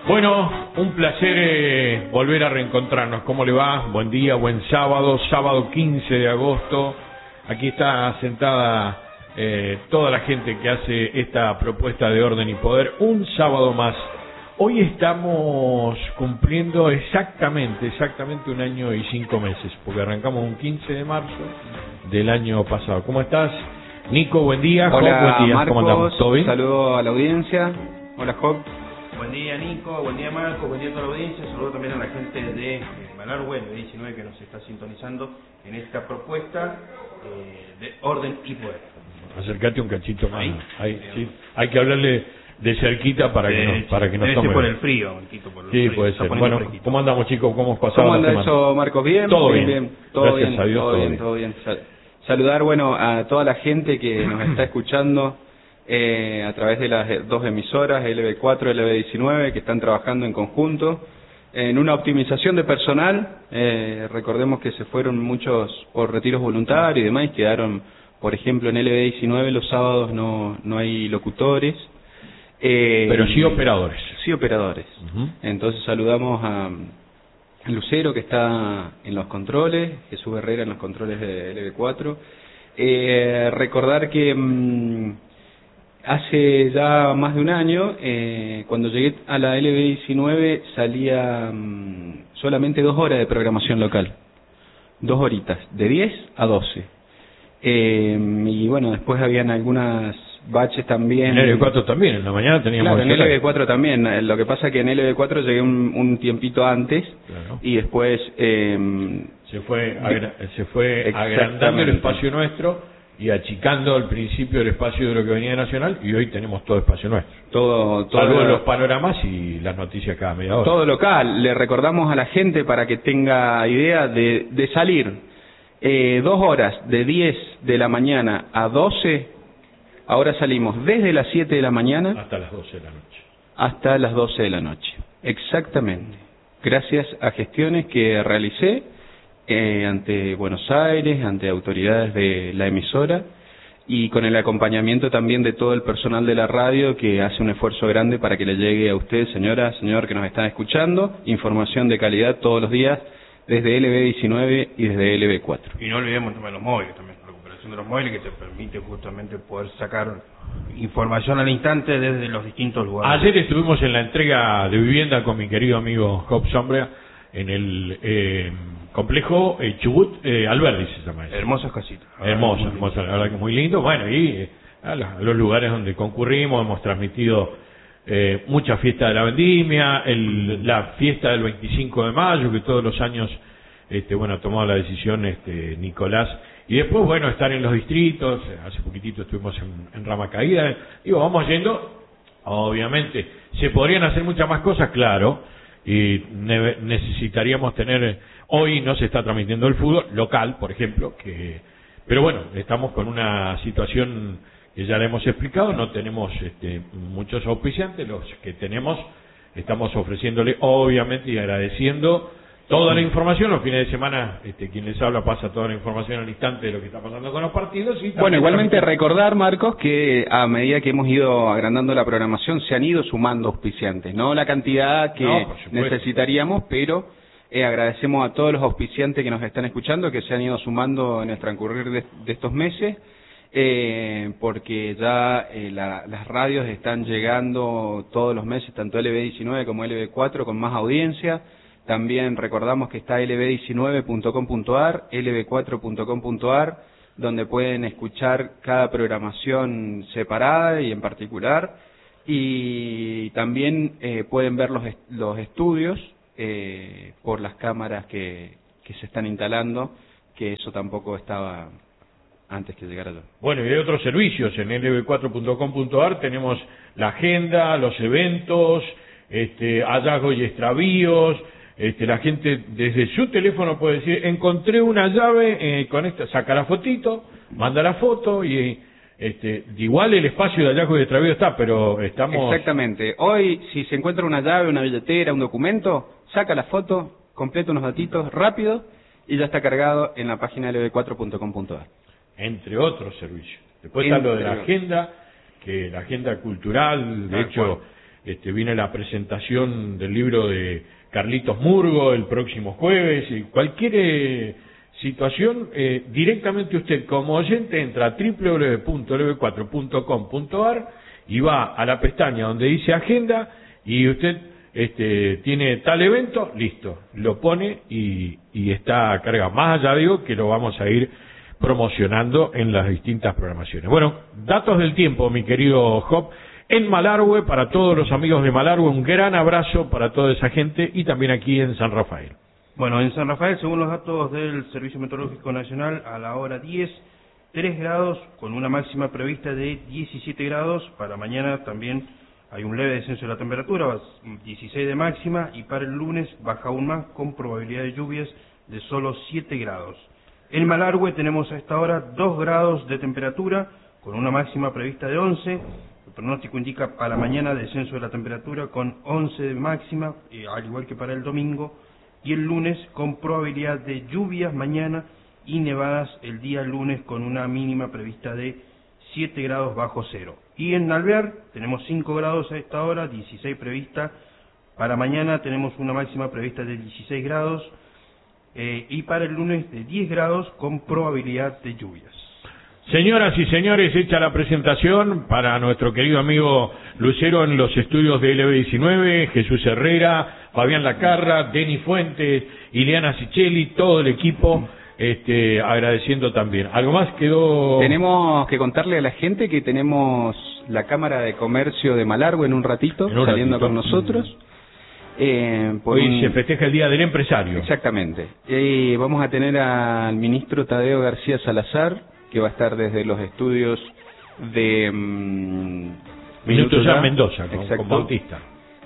Bueno, un placer volver a reencontrarnos. ¿Cómo le va? Buen día, buen sábado, sábado 15 de agosto. Aquí está sentada toda la gente que hace esta propuesta de Orden y Poder. Un sábado más. Hoy estamos cumpliendo exactamente 1 año y 5 meses, porque arrancamos un 15 de marzo del año pasado. ¿Cómo estás, Nico? Buen día. Hola, Job, buen día. Marcos. ¿Cómo andamos? ¿Todo bien? Saludo a la audiencia. Hola, Job. Buen día, Nico, buen día, Marco, buen día a toda la audiencia. Saludo también a la gente de Malargüe, el 19, que nos está sintonizando en esta propuesta de Orden y Poder. Acércate un cachito más. Ahí, sí. Hay que hablarle de cerquita para que nos tome. por el frío, Marquito, por el sí, frío. puede ser. Bueno, fresquito. ¿Cómo andamos, chicos? ¿Cómo hemos pasado ¿Cómo la anda semana? eso, Marcos? ¿Bien? Todo bien. Todo Gracias bien, a Dios, todo bien. Saludar, bueno, a toda la gente que nos está escuchando a través de las dos emisoras, LB4 y LB19, que están trabajando en conjunto en una optimización de personal. Recordemos que se fueron muchos por retiros voluntarios y demás, y quedaron, por ejemplo, en LB19 los sábados no hay locutores. Pero sí operadores. Sí operadores. Entonces saludamos a Lucero, que está en los controles, Jesús Herrera en los controles de LB4. Recordar que hace ya más de un año, cuando llegué a la LB19 salía solamente 2 horas de programación local. 2 horitas, de 10 a 12. Y bueno, después habían algunas baches también. En LB4 también, en la mañana teníamos... Claro, en LB4 también. Lo que pasa es que en LB4 llegué un tiempito antes, claro. Y después... se fue agrandando el espacio nuestro y achicando al principio el espacio de lo que venía de Nacional, y hoy tenemos todo espacio nuestro. Salvo los panoramas y las noticias cada media hora. Todo local. Le recordamos a la gente, para que tenga idea, de salir 2 horas de 10 de la mañana a 12. Ahora salimos desde las 7 de la mañana hasta las 12 de la noche. Hasta las 12 de la noche. Exactamente. Gracias a gestiones que realicé ante Buenos Aires, ante autoridades de la emisora, y con el acompañamiento también de todo el personal de la radio, que hace un esfuerzo grande para que le llegue a usted, señora, señor, que nos están escuchando, información de calidad todos los días desde LB19 y desde LB4. Y no olvidemos también los móviles, también la recuperación de los móviles, que te permite justamente poder sacar información al instante desde los distintos lugares. Ayer estuvimos en la entrega de vivienda con mi querido amigo Job Sombra en el complejo Chubut, Alberdi se llama eso. Hermosas casitas. Hermosa, la verdad que muy lindo. Bueno, y a los lugares donde concurrimos hemos transmitido mucha fiesta de la vendimia, la fiesta del 25 de mayo, que todos los años ha tomado la decisión Nicolás, y después, bueno, estar en los distritos. Hace poquitito estuvimos en Rama Caída. Vamos yendo. Obviamente se podrían hacer muchas más cosas, claro, y necesitaríamos tener... Hoy no se está transmitiendo el fútbol local, por ejemplo, pero bueno, estamos con una situación que ya le hemos explicado. No tenemos muchos auspiciantes. Los que tenemos, estamos ofreciéndole, obviamente, y agradeciendo toda la información. Los fines de semana, quien les habla pasa toda la información al instante de lo que está pasando con los partidos. Y bueno, igualmente recordar, Marcos, que a medida que hemos ido agrandando la programación, se han ido sumando auspiciantes, no la cantidad que necesitaríamos, pero agradecemos a todos los auspiciantes que nos están escuchando, que se han ido sumando en el transcurrir de estos meses, porque ya las radios están llegando todos los meses, tanto LB19 como LB4, con más audiencia. También recordamos que está lb19.com.ar, lb4.com.ar, donde pueden escuchar cada programación separada y en particular, y también pueden ver los estudios por las cámaras que se están instalando, que eso tampoco estaba antes que llegara yo. Bueno, y hay otros servicios. En lb4.com.ar tenemos la agenda, los eventos, hallazgos y extravíos. La gente desde su teléfono puede decir: encontré una llave con esta, saca la fotito, manda la foto, y igual el espacio de hallazgo y extravío está, pero estamos... Exactamente. Hoy, si se encuentra una llave, una billetera, un documento, saca la foto, completa unos datitos rápido y ya está cargado en la página lb4.com.ar. Entre otros servicios. Después está lo de la agenda, que la agenda cultural, de hecho, viene la presentación del libro de Carlitos Murgo el próximo jueves, y cualquier situación, directamente usted como oyente entra a www.lb4.com.ar y va a la pestaña donde dice agenda, y usted tiene tal evento, listo, lo pone y está cargado. Más allá, digo, que lo vamos a ir promocionando en las distintas programaciones. Bueno, datos del tiempo, mi querido Job, en Malargüe, para todos los amigos de Malargüe, un gran abrazo para toda esa gente, y también aquí en San Rafael. Bueno, en San Rafael, según los datos del Servicio Meteorológico Nacional, a la hora 10, 3 grados, con una máxima prevista de 17 grados. Para mañana también hay un leve descenso de la temperatura, 16 de máxima, y para el lunes baja aún más, con probabilidad de lluvias de solo 7 grados. En Malargüe tenemos a esta hora 2 grados de temperatura, con una máxima prevista de 11. El pronóstico indica para mañana descenso de la temperatura con 11 de máxima, al igual que para el domingo, y el lunes con probabilidad de lluvias mañana y nevadas el día lunes, con una mínima prevista de 7 grados bajo cero. Y en Alvear tenemos 5 grados a esta hora, 16 prevista. Para mañana tenemos una máxima prevista de 16 grados, y para el lunes de 10 grados con probabilidad de lluvias. Señoras y señores, hecha la presentación para nuestro querido amigo Lucero en los estudios de LB19, Jesús Herrera, Fabián Lacarra, Denis Fuentes, Ileana Sicheli, todo el equipo, agradeciendo también. ¿Algo más quedó? Tenemos que contarle a la gente que tenemos la Cámara de Comercio de Malargüe en un ratito, saliendo con nosotros. Hoy se festeja el Día del Empresario. Exactamente. Vamos a tener al ministro Tadeo García Salazar, que va a estar desde los estudios de Minuto Ya Mendoza, con Bautista.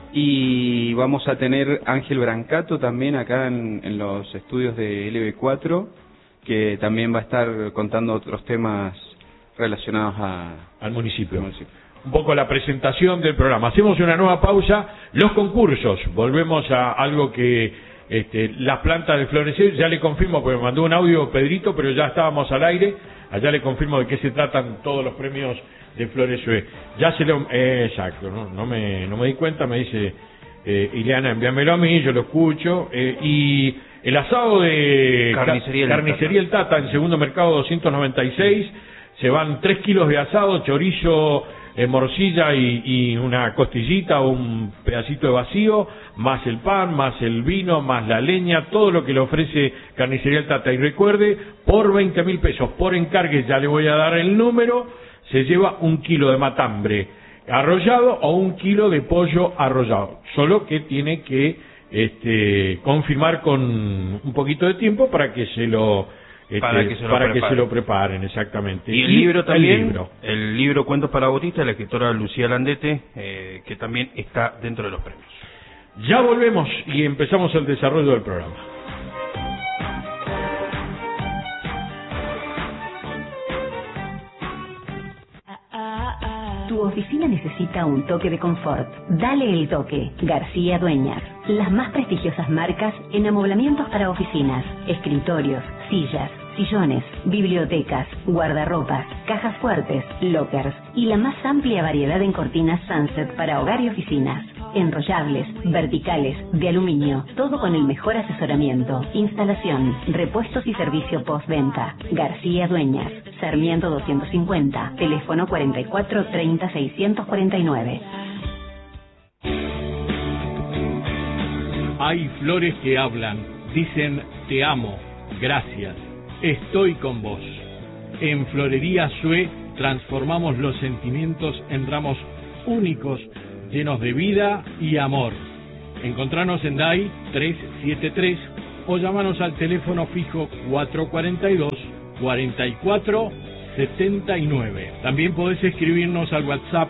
Y vamos a tener Ángel Brancato también acá en los estudios de LB4, que también va a estar contando otros temas relacionados al municipio. Un poco la presentación del programa. Hacemos una nueva pausa. Los concursos. Volvemos a algo que las plantas de Florecer, ya le confirmo, porque me mandó un audio Pedrito, pero ya estábamos al aire. Allá le confirmo de qué se tratan todos los premios de Florecer. Ya se lo... exacto, no me di cuenta, me dice Ileana, envíamelo a mí, yo lo escucho. Y el asado de Carnicería El Tata, en Segundo Mercado 296, se van 3 kilos de asado, chorizo, morcilla y una costillita o un pedacito de vacío, más el pan, más el vino, más la leña, todo lo que le ofrece Carnicería El Tata. Y recuerde, por 20.000 pesos por encargue, ya le voy a dar el número, se lleva 1 kilo de matambre arrollado o 1 kilo de pollo arrollado, solo que tiene que confirmar con un poquito de tiempo para que se lo preparen, exactamente. Y el libro también, el libro Cuentos para Bautistas, de la escritora Lucía Landete, que también está dentro de los premios. Ya volvemos y empezamos el desarrollo del programa. Tu oficina necesita un toque de confort. Dale el toque. García Dueñas. Las más prestigiosas marcas en amoblamientos para oficinas, escritorios, sillas, sillones, bibliotecas, guardarropas, cajas fuertes, lockers y la más amplia variedad en cortinas Sunset para hogar y oficinas. Enrollables, verticales, de aluminio, todo con el mejor asesoramiento, instalación, repuestos y servicio postventa. García Dueñas, Sarmiento 250, teléfono 44 30 649. Hay flores que hablan, dicen te amo, gracias, estoy con vos. En Florería Sue transformamos los sentimientos en ramos únicos, llenos de vida y amor. Encontranos en DAI 373 o llamanos al teléfono fijo 442-4479. También podés escribirnos al WhatsApp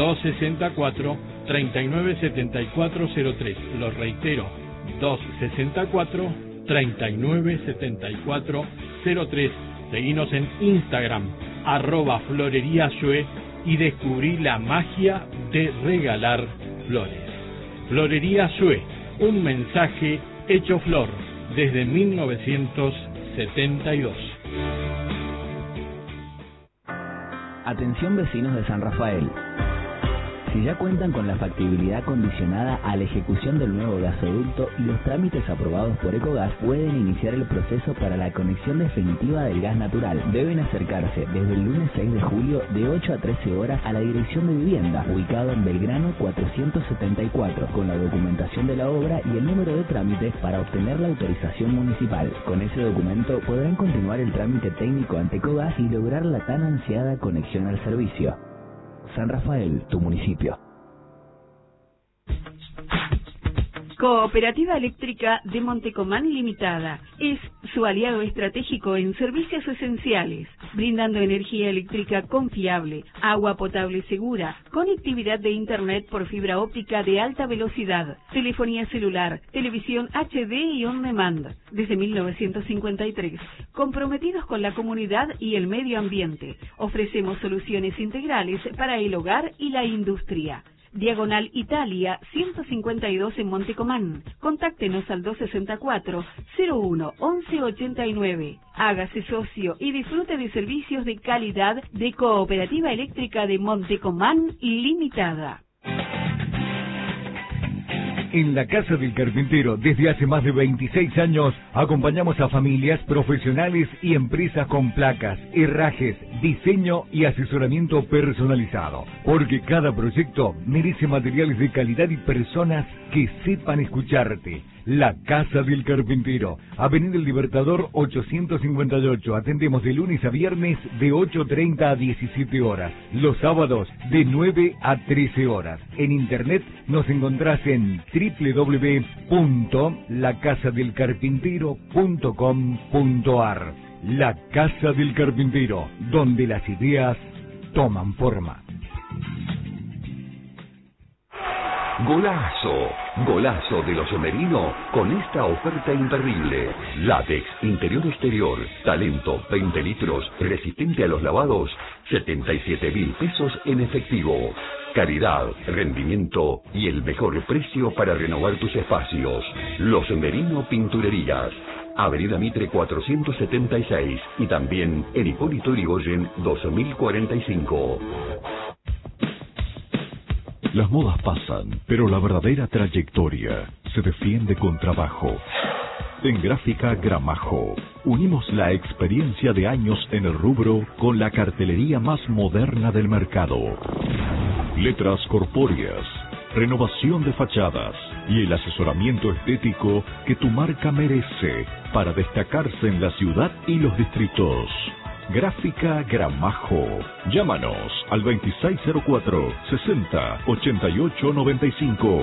264-397403. Lo reitero, 264-397403. Seguinos en Instagram, @floreriasue, y descubrí la magia de regalar flores. Florería Sue, un mensaje hecho flor desde 1972. Atención vecinos de San Rafael. Si ya cuentan con la factibilidad condicionada a la ejecución del nuevo gasoducto y los trámites aprobados por Ecogas, pueden iniciar el proceso para la conexión definitiva del gas natural. Deben acercarse desde el lunes 6 de julio de 8 a 13 horas a la Dirección de Vivienda, ubicado en Belgrano 474, con la documentación de la obra y el número de trámites para obtener la autorización municipal. Con ese documento podrán continuar el trámite técnico ante Ecogas y lograr la tan ansiada conexión al servicio. San Rafael, tu municipio. Cooperativa Eléctrica de Montecomán Limitada es su aliado estratégico en servicios esenciales, brindando energía eléctrica confiable, agua potable segura, conectividad de Internet por fibra óptica de alta velocidad, telefonía celular, televisión HD y on demand. Desde 1953, comprometidos con la comunidad y el medio ambiente, ofrecemos soluciones integrales para el hogar y la industria. Diagonal Italia 152 en Montecomán. Contáctenos al 264-01-1189. Hágase socio y disfrute de servicios de calidad de Cooperativa Eléctrica de Montecomán Limitada. En la Casa del Carpintero, desde hace más de 26 años, acompañamos a familias, profesionales y empresas con placas, herrajes, diseño y asesoramiento personalizado. Porque cada proyecto merece materiales de calidad y personas que sepan escucharte. La Casa del Carpintero, Avenida El Libertador 858. Atendemos de lunes a viernes de 8:30 a 17 horas. Los sábados de 9 a 13 horas. En internet nos encontrás en www.lacasadelcarpintero.com.ar. La Casa del Carpintero, donde las ideas toman forma. Golazo, golazo de los Merino con esta oferta imperdible. Látex, interior-exterior, talento, 20 litros, resistente a los lavados, 77.000 pesos en efectivo. Calidad, rendimiento y el mejor precio para renovar tus espacios. Los Merino Pinturerías. Avenida Mitre 476 y también en Hipólito Yrigoyen 2045. Las modas pasan, pero la verdadera trayectoria se defiende con trabajo. En Gráfica Gramajo, unimos la experiencia de años en el rubro con la cartelería más moderna del mercado. Letras corpóreas, renovación de fachadas y el asesoramiento estético que tu marca merece para destacarse en la ciudad y los distritos. Gráfica Gramajo. Llámanos al 2604-608895.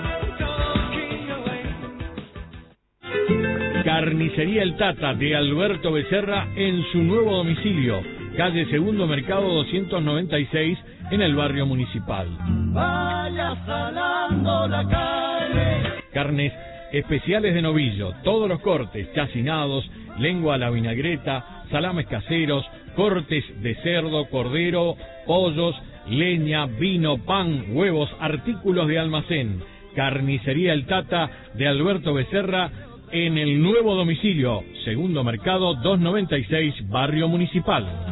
Carnicería El Tata de Alberto Becerra en su nuevo domicilio, calle Segundo Mercado 296 en el barrio Municipal. Vaya salando la carne. Carnes especiales de novillo, todos los cortes, chacinados, lengua a la vinagreta, salames caseros, cortes de cerdo, cordero, pollos, leña, vino, pan, huevos, artículos de almacén. Carnicería El Tata de Alberto Becerra en el nuevo domicilio, Segundo Mercado 296, barrio Municipal.